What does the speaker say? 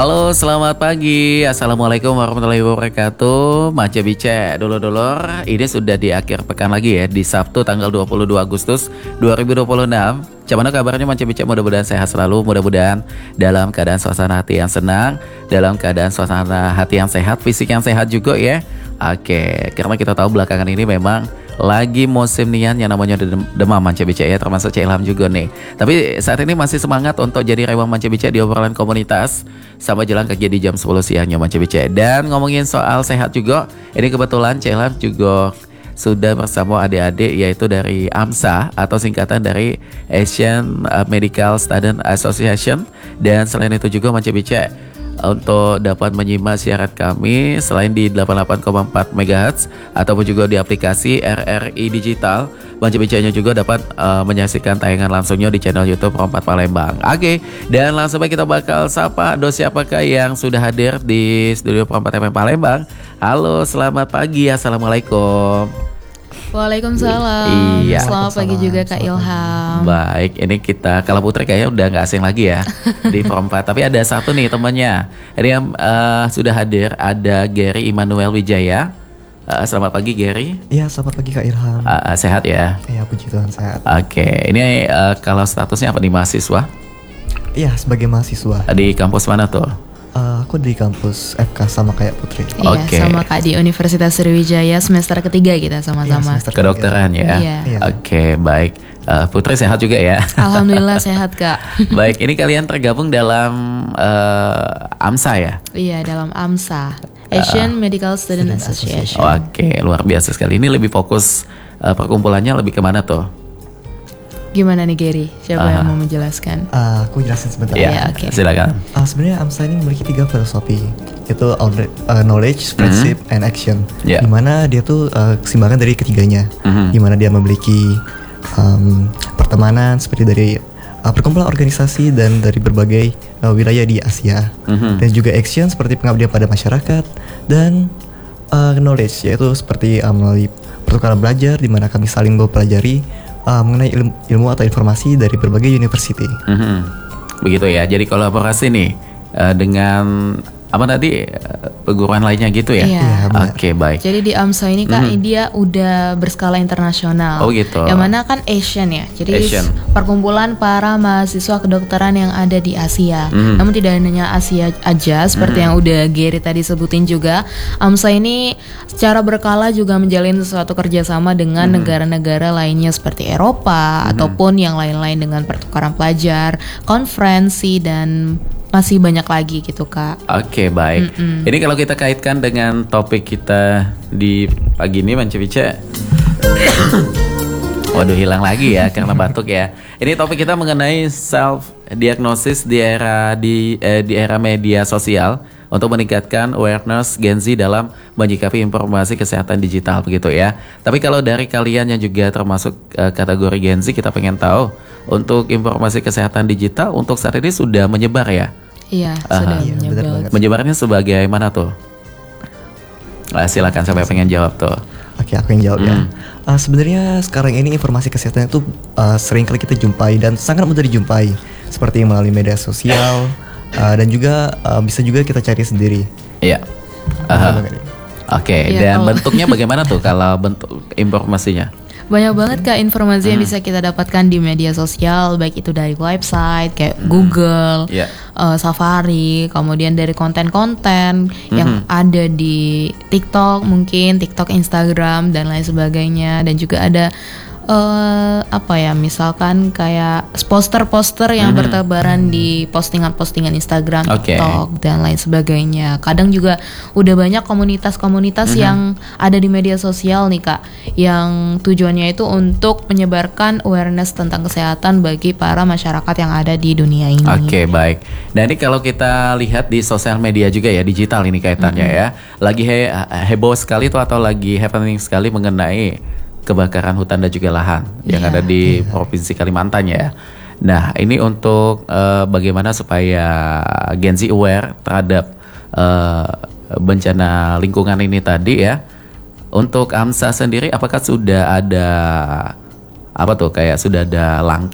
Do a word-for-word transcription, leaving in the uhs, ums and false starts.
Halo, selamat pagi. Assalamualaikum warahmatullahi wabarakatuh. Manca Bice, dulur-dulur. Ini sudah di akhir pekan lagi ya, di Sabtu tanggal dua puluh dua Agustus dua ribu dua puluh enam. Gimana kabarnya Manca Bice? Mudah-mudahan sehat selalu, mudah-mudahan dalam keadaan suasana hati yang senang, dalam keadaan suasana hati yang sehat, fisik yang sehat juga ya. Oke, karena kita tahu belakangan ini memang lagi musim nian yang namanya dem- demam Manca Bice ya, termasuk Cik Ilham juga nih. Tapi saat ini masih semangat untuk jadi rewang Manca Bice di obrolan komunitas sama jalan kaki di jam sepuluh siangnya Manca Bice. Dan ngomongin soal sehat juga, ini kebetulan Cik Ilham juga sudah bersama adik-adik yaitu dari AMSA atau singkatan dari Asian Medical Student Association. Dan selain itu juga Manca Bice, untuk dapat menyimak siaran kami selain di delapan puluh delapan koma empat megahertz ataupun juga di aplikasi R R I Digital, Manca Bice-nya juga dapat uh, menyaksikan tayangan langsungnya di channel YouTube Pro empat Palembang. Oke, dan langsung saja kita bakal sapa do siapakah yang sudah hadir di studio Pro empat F M Palembang. Halo, selamat pagi. Assalamualaikum. Waalaikumsalam. Iya. Selamat pagi juga Kak Ilham. Baik, ini kita kalau Putri kayaknya udah nggak asing lagi ya di Pro empat. Tapi ada satu nih temannya. Ini yang uh, sudah hadir, ada Gary Immanuel Wijaya. Uh, selamat pagi Gary. Iya, selamat pagi Kak Ilham. Uh, sehat ya? Iya, puji Tuhan sehat. Oke, ini uh, kalau statusnya apa nih, mahasiswa? Iya, sebagai mahasiswa. Di kampus mana tuh? Uh, aku di kampus F K sama kayak Putri. Iya, Oke. sama Kak di Universitas Sriwijaya semester ketiga kita sama-sama. Iya, semester Kedokteran ya? Iya. Iya. Oke, baik. Uh, Putri sehat juga ya? Alhamdulillah sehat Kak. Baik, ini kalian tergabung dalam uh, AMSA ya? Iya, dalam AMSA, Asian Medical Student Student Association. Oke, luar biasa sekali. Ini lebih fokus uh, perkumpulannya lebih kemana tuh? Gimana nih Gary? Siapa Aha. yang mau menjelaskan? Uh, aku jelasin sebentar. Ya, Iya, oke. silakan. Uh, sebenarnya AMSA ini memiliki tiga filosofi, yaitu uh, knowledge, friendship, and action. Yeah. Dimana dia tuh uh, keseimbangan dari ketiganya. Mhm. Dimana dia memiliki um, pertemanan seperti dari uh, perkumpulan organisasi dan dari berbagai uh, wilayah di Asia. Mhm. Dan juga action seperti pengabdian pada masyarakat, dan uh, knowledge yaitu seperti uh, melalui pertukaran belajar di mana kami saling mempelajari Uh, mengenai ilmu, ilmu atau informasi dari berbagai university. Mhm. Begitu ya. Jadi kolaborasi nih uh, dengan apa tadi uh, perguruan lainnya gitu ya? Iya. Iya, benar. Oke, baik. Jadi di AMSA ini Kak, Mhm. dia udah berskala internasional. Oh, gitu. Yang mana kan Asian ya. Jadi Asian. perkumpulan para mahasiswa kedokteran yang ada di Asia. Mhm. Namun tidak hanya Asia aja, seperti Mhm. yang udah Gary tadi sebutin juga. AMSA ini secara berkala juga menjalin suatu kerjasama dengan Mhm. negara-negara lainnya seperti Eropa ataupun yang lain-lain dengan pertukaran pelajar, konferensi dan masih banyak lagi gitu Kak. Oke, baik. Mm-mm. Ini kalau kita kaitkan dengan topik kita di pagi ini Manca Bice. Waduh, hilang lagi ya karena batuk ya. Ini topik kita mengenai self diagnosis di era di eh, di era media sosial untuk meningkatkan awareness Gen Z dalam menyikapi informasi kesehatan digital begitu ya. Tapi kalau dari kalian yang juga termasuk eh, kategori Gen Z, kita pengen tahu untuk informasi kesehatan digital untuk saat ini sudah menyebar ya? Iya, Aha. sudah Iya, benar menyebar. banget. Menyebarnya sebagai mana tuh? Nah, silakan siapa yang pengen jawab tuh. Oke, aku yang jawab ya. Hmm. Uh, sebenarnya sekarang ini informasi kesehatan itu uh, sering kali kita jumpai dan sangat mudah dijumpai, seperti melalui media sosial uh, dan juga uh, bisa juga kita cari sendiri. Iya. Aha. Oke, Iya, dan kalau- bentuknya bagaimana tuh kalau bentuk informasinya? Banyak banget Kak informasi yang Hmm. bisa kita dapatkan di media sosial, baik itu dari website kayak Google, Iya. eh, Safari, kemudian dari konten-konten yang ada di TikTok mungkin, TikTok, Instagram dan lain sebagainya, dan juga ada eh apa ya, misalkan kayak poster-poster yang Mhm. bertebaran di postingan-postingan Instagram, Oke. TikTok dan lain sebagainya. Kadang juga udah banyak komunitas-komunitas Mhm. yang ada di media sosial nih Kak, yang tujuannya itu untuk menyebarkan awareness tentang kesehatan bagi para masyarakat yang ada di dunia ini. Oke, baik. Dan ini kalau kita lihat di sosial media juga ya, digital ini kaitannya ya. Lagi he- heboh sekali tuh atau lagi happening sekali mengenai kebakaran hutan dan juga lahan yang Iya. ada di Provinsi Kalimantan ya. Nah, ini untuk eh, bagaimana supaya Gen Z aware terhadap eh, bencana lingkungan ini tadi ya. Untuk AMSA sendiri apakah sudah ada apa tuh kayak sudah ada langkah